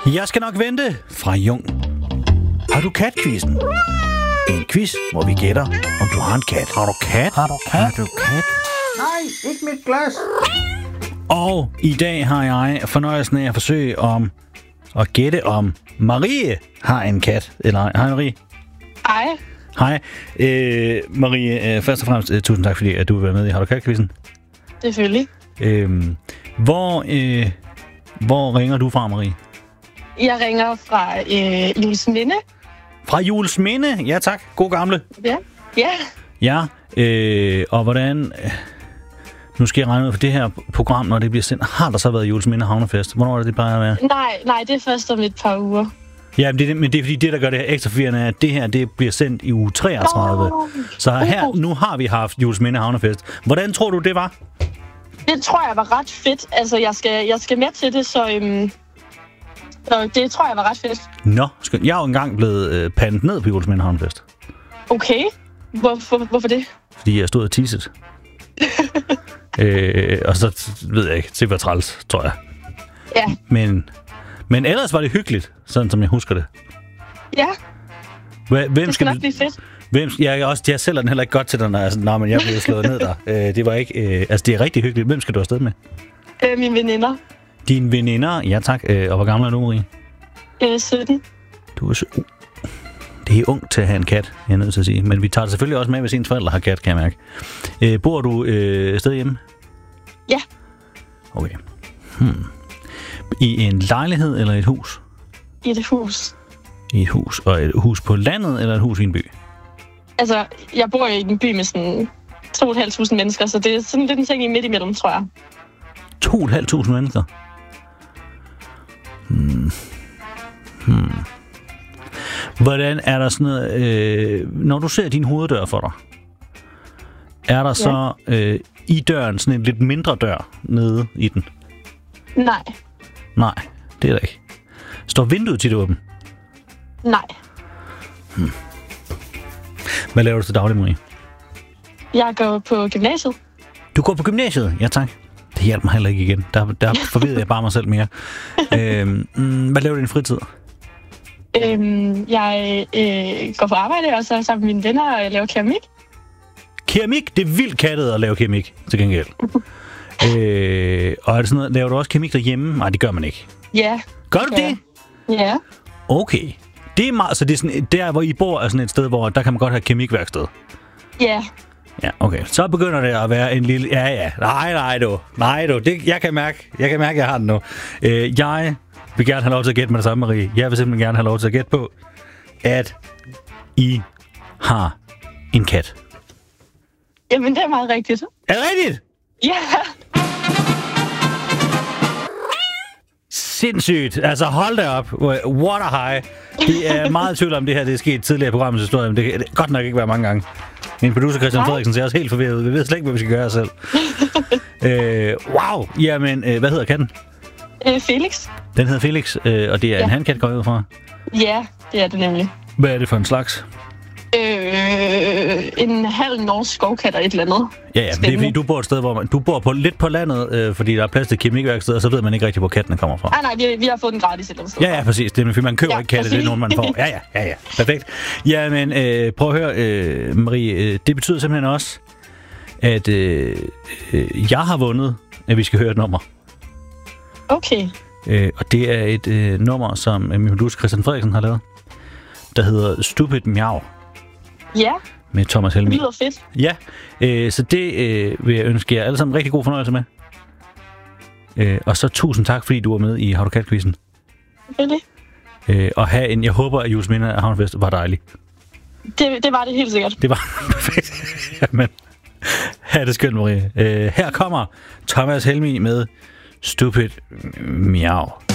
Jeg skal nok vente fra Jung. Har du katquizzen? En quiz, hvor vi gætter, om du har en kat. Har du kat? Har du kat? Har du kat? Nej, ikke mit glas. Og i dag har jeg fornøjelsen af at forsøge at gætte, om Marie har en kat. Eller ej. Hej Marie. Hej. Hej. Marie, først og fremmest tusind tak, fordi at du vil være med i Har du kat-quizzen. Selvfølgelig. Hvor ringer du fra, Marie? Jeg ringer fra Juelsminde. Fra Juelsminde? Ja tak. God gamle. Ja. Ja. Ja, og hvordan... Nu skal jeg regne ud for det her program, når det bliver sendt. Har der så været Juelsminde Havnefest? Hvornår er det plejer at være? Nej, det er først om et par uger. Ja, men det er fordi det, der gør det her ekstra forvirrende, at det her, det bliver sendt i uge 33. Så her, nu har vi haft Juelsminde Havnefest. Hvordan tror du, det var? Det tror jeg var ret fedt. Altså, jeg skal med til det, så det tror jeg var ret fedt. Nå, jeg er jo engang blevet pandet ned på Juelsminde Havnefest. Okay. Hvorfor det? Fordi jeg stod og tisset. Og så ved jeg ikke, det var træls, tror jeg. Ja. Men ellers var det hyggeligt, sådan som jeg husker det. Ja. Hvem det skal nok blive fedt. Jeg sælger den heller ikke godt til dig, når jeg sådan, men jeg blev slået ned der. Det var ikke, det er rigtig hyggeligt. Hvem skal du afsted med? Mine veninder. Dine veninder? Ja tak. Og hvor gammel er du, Marie? 17. Du er så... Det er ung til at have en kat, jeg er nødt til at sige. Men vi tager det selvfølgelig også med, hvis ens forældre har kat, kan jeg mærke. Bor du et sted hjemme? Ja. Okay. I en lejlighed eller et hus? I et hus. I et hus. Og et hus på landet eller et hus i en by? Altså, jeg bor i en by med sådan 2.500 mennesker, så det er sådan lidt en ting i midt imellem, tror jeg. 2.500 mennesker? Hvordan er der sådan noget... når du ser din hoveddør for dig, er der så i døren sådan en lidt mindre dør nede i den? Nej. Nej, det er der ikke. Står vinduet tit åben? Nej. Hvad laver du til daglig, Marie? Jeg går på gymnasiet. Du går på gymnasiet? Ja, tak. Det hjælper mig heller ikke igen. Der forvirrer jeg bare mig selv mere. Hvad laver du i din fritid? Jeg går på arbejde, og så sammen med mine venner og laver keramik. Keramik? Det er vildt kattet at lave keramik, til gengæld. Og er det sådan noget, laver du også keramik derhjemme? Nej, det gør man ikke. Ja. Gør du det? Ja. Okay. Det er meget, så det er sådan, der, hvor I bor, er sådan et sted, hvor der kan man godt have keramikværksted. Ja. Ja, okay. Så begynder det at være en lille... Ja. Nej, du. Det, jeg kan mærke, jeg har den nu. Jeg vil gerne have lov til at gætte med det samme, Marie. Jeg vil simpelthen gerne have lov til at gætte på, at I har en kat. Jamen, det er meget rigtigt. Er det rigtigt? Ja. Sindssygt. Altså, hold da op. What a high. Det er meget tvivl om, det her det er sket tidligere i programmets historie, men det kan godt nok ikke være mange gange. Min producer Christian Frederiksen ser også helt forvirret ud. Vi ved slet ikke, hvad vi skal gøre selv. Wow. Jamen, hvad hedder katten? Felix. Den hedder Felix, og det er en hankat, går jeg ud fra? Ja, det er det nemlig. Hvad er det for en slags? En halv norsk skovkat og et eller andet. Ja, det er fordi, du bor et sted, hvor du bor lidt på landet, fordi der er plads til keramikværksted, og så ved man ikke rigtig, hvor kattene kommer fra. Nej, vi har fået den gratis et eller andet sted. Ja, præcis. Det er, fordi man køber ikke katte, det er nogen, man får. Ja. Perfekt. Ja, men prøv at høre, Marie, det betyder simpelthen også, at jeg har vundet, at vi skal høre et nummer. Okay. Og det er et nummer, som min producer Christian Frederiksen har lavet, der hedder Stupid Miau. Ja. Med Thomas Helmig. Det lyder fedt. Ja, så det vil jeg ønske jer alle sammen rigtig god fornøjelse med. Og så tusind tak, fordi du var med i Har du kat-quizzen. Selvfølgelig. Og jeg håber, at Juelsminde Havnefest var dejlig. Det var det helt sikkert. Det var perfekt. Jamen, ha' det skønt, Marie. Her kommer Thomas Helmig med Stupid Miau.